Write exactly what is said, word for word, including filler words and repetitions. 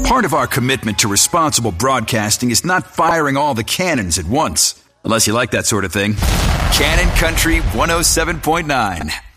Part of our commitment to responsible broadcasting is not firing all the cannons at once, unless you like that sort of thing. Cannon Country one oh seven point nine.